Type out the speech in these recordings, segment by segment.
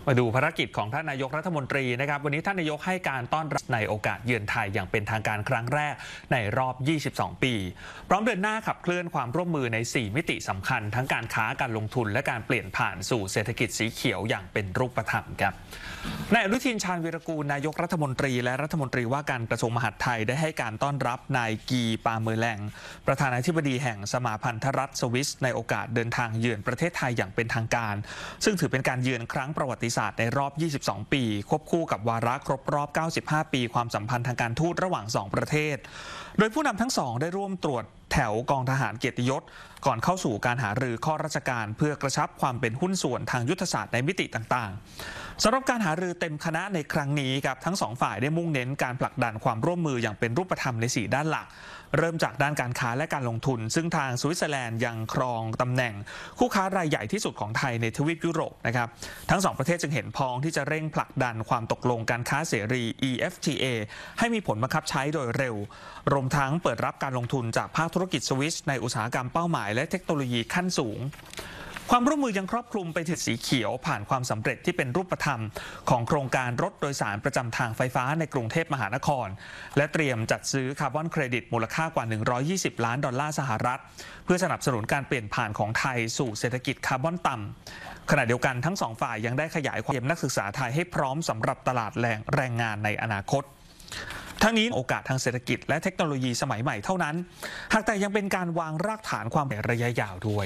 มาดูภารกิจของท่านนายกรัฐมนตรีนะครับวันนี้ท่านนายกให้การต้อนรับในโอกาสเยือนไทยอย่างเป็นทางการครั้งแรกในรอบ 22 ปีพร้อมเดินหน้าขับเคลื่อนความร่วมมือใน 4 มิติสำคัญทั้งการค้าการลงทุนและการเปลี่ยนผ่านสู่เศรษฐกิจสีเขียวอย่างเป็นรูปธรรมครับนายอนุทินชาญวีรกูลนายกรัฐมนตรีและรัฐมนตรีว่าการกระทรวงมหาดไทยได้ให้การต้อนรับนายกีปาเมอร์แลงประธานาธิบดีแห่งสมาพันธรัฐสวิสในโอกาสเดินทางเยือนประเทศไทยอย่างเป็นทางการซึ่งถือเป็นการเยือนครั้งประวัติศาสตร์ในรอบ22 ปีควบคู่กับวาระครบรอบ 95 ปีความสัมพันธ์ทางการทูตระหว่าง 2 ประเทศโดยผู้นำทั้งสองได้ร่วมตรวจแถวกองทหารเกียรติยศก่อนเข้าสู่การหารือข้อราชการเพื่อกระชับความเป็นหุ้นส่วนทางยุทธศาสตร์ในมิติต่างๆสำหรับการหารือเต็มคณะในครั้งนี้ครับทั้ง2 ฝ่ายได้มุ่งเน้นการผลักดันความร่วมมืออย่างเป็นรูปธรรมใน 4 ด้านหลักเริ่มจากด้านการค้าและการลงทุนซึ่งทางสวิตเซอร์แลนด์ยังครองตำแหน่งคู่ค้ารายใหญ่ที่สุดของไทยในทวีปยุโรปนะครับทั้ง2 ประเทศจึงเห็นพ้องที่จะเร่งผลักดันความตกลงการค้าเสรี EFTA ให้มีผลบังคับใช้โดยเร็วรวมทั้งเปิดรับการลงทุนจากภาคธุรกิจสวิสในอุตสาหกรรมเป้าหมายและเทคโนโลยีขั้นสูงความร่วมมือยังครอบคลุมไปถึงสีเขียวผ่านความสำเร็จที่เป็นรูปธรรมของโครงการรถโดยสารประจำทางไฟฟ้าในกรุงเทพมหานครและเตรียมจัดซื้อคาร์บอนเครดิตมูลค่ากว่า$120 ล้านเพื่อสนับสนุนการเปลี่ยนผ่านของไทยสู่เศรษฐกิจคาร์บอนต่ำขณะเดียวกันทั้ง2 ฝ่ายยังได้ขยายความนักศึกษาไทยให้พร้อมสำหรับตลาดแรงงานในอนาคตทั้งนี้โอกาสทางเศรษฐกิจและเทคโนโลยีสมัยใหม่เท่านั้นหากแต่ยังเป็นการวางรากฐานความระยะยาวด้วย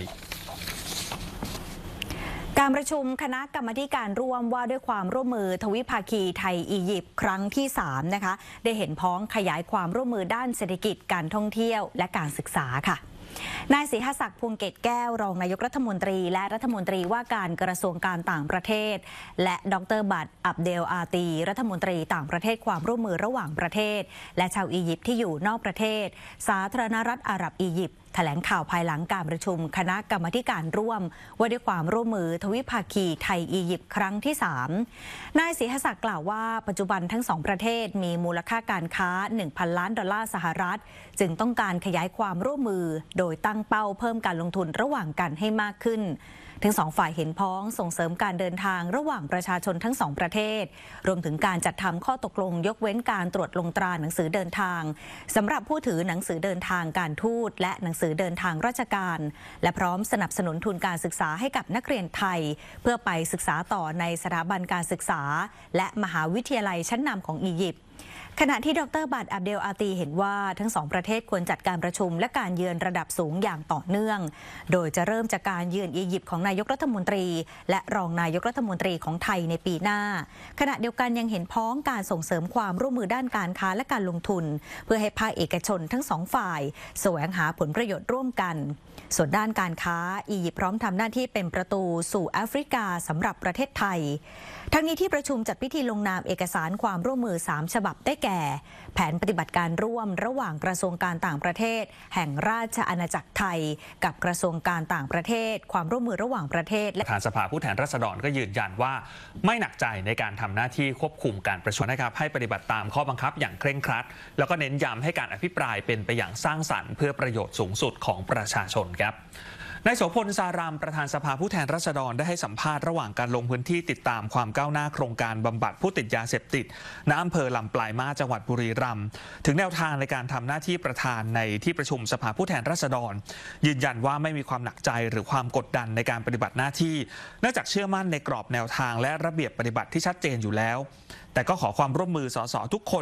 การประชุมคณะกรรมาการร่วมว่าด้วยความร่วมมือทวิภาคีไทยอียิปต์ครั้งที่ 3นะคะได้เห็นพ้องขยายความร่วมมือด้านเศรษฐกิจการท่องเที่ยวและการศึกษาค่ะนายศรีหศักดิ์พวงเกตแก้วรองนายกรัฐมนตรีและรัฐมนตรีว่าการกระทรวงการต่างประเทศและดร.บัตรอับเดลอาตีรัฐมนตรีต่างประเทศความร่วมมือระหว่างประเทศและชาวอียิปต์ที่อยู่นอกประเทศสาธารณรัฐอาหรับอียิปต์แถลงข่าวภายหลังการประชุมคณะกรรมาการร่วมว่าด้วยความร่วมมือทวิภาคีไทยอียิปต์ครั้งที่ 3นายศรีหศักดิ์กล่าวว่าปัจจุบันทั้ง2 ประเทศมีมูลค่าการค้า $1,000 ล้านจึงต้องการขยายความร่วมมือโดยตั้งเป้าเพิ่มการลงทุนระหว่างกันให้มากขึ้นทั้ง2 ฝ่ายเห็นพ้องส่งเสริมการเดินทางระหว่างประชาชนทั้ง2 ประเทศรวมถึงการจัดทำข้อตกลงยกเว้นการตรวจลงตราหนังสือเดินทางสำหรับผู้ถือหนังสือเดินทางการทูตและหนังสือเดินทางราชการและพร้อมสนับสนุนทุนการศึกษาให้กับนักเรียนไทยเพื่อไปศึกษาต่อในสถาบันการศึกษาและมหาวิทยาลัยชั้นนำของอียิปต์ขณะที่ดร.บัตรอับเดลอาตีเห็นว่าทั้ง2 ประเทศควรจัดการประชุมและการเยือนระดับสูงอย่างต่อเนื่องโดยจะเริ่มจากการเยือนอียิปต์ของนายกรัฐมนตรีและรองนายกรัฐมนตรีของไทยในปีหน้าขณะเดียวกันยังเห็นพ้องการส่งเสริมความร่วมมือด้านการค้าและการลงทุนเพื่อให้ภาคเอกชนทั้ง2 ฝ่ายแสวงหาผลประโยชน์ร่วมกันส่วนด้านการค้าอียิปต์พร้อมทำหน้าที่เป็นประตูสู่แอฟริกาสำหรับประเทศไทยทั้งนี้ที่ประชุมจัดพิธีลงนามเอกสารความร่วมมือ3 ฉบับได้แก่แผนปฏิบัติการร่วมระหว่างกระทรวงการต่างประเทศแห่งราชอาณาจักรไทยกับกระทรวงการต่างประเทศความร่วมมือระหว่างประเทศและประธานสภาผู้แทนราษฎรก็ยืนยันว่าไม่หนักใจในการทำหน้าที่ควบคุมการประชุมนะครับให้ปฏิบัติตามข้อบังคับอย่างเคร่งครัดแล้วก็เน้นย้ำให้การอภิปรายเป็นไปอย่างสร้างสรรค์เพื่อประโยชน์สูงสุดของประชาชนครับนายโสพลสารามประธานสภาผู้แทนราษฎรได้ให้สัมภาษณ์ระหว่างการลงพื้นที่ติดตามความก้าวหน้าโครงการบำบัดผู้ติดยาเสพติดณอำเภอลำปลายมาสจังหวัดบุรีรัมย์ถึงแนวทางในการทำหน้าที่ประธานในที่ประชุมสภาผู้แทนราษฎรยืนยันว่าไม่มีความหนักใจหรือความกดดันในการปฏิบัติหน้าที่เนื่องจากเชื่อมั่นในกรอบแนวทางและระเบียบปฏิบัติที่ชัดเจนอยู่แล้วแต่ก็ขอความร่วมมือสสทุกคน